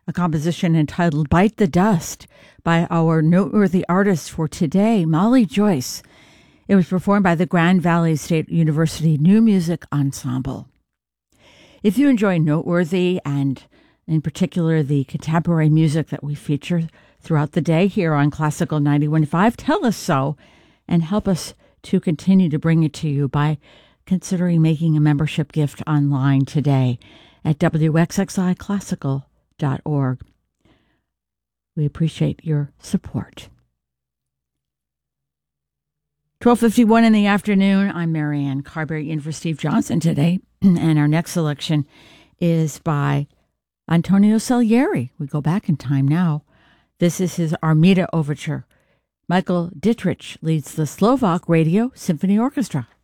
a composition entitled Bite the Dust by our noteworthy artist for today, Molly Joyce. It was performed by the Grand Valley State University New Music Ensemble. If you enjoy noteworthy and in particular the contemporary music that we feature throughout the day here on Classical 91.5, tell us so and help us to continue to bring it to you by considering making a membership gift online today at wxxiclassical.org. We appreciate your support. 12:51 in the afternoon. I'm Marianne Carberry in for Steve Johnson today, and our next selection is by Antonio Salieri. We go back in time now. This is his Armida Overture. Michael Dietrich leads the Slovak Radio Symphony Orchestra.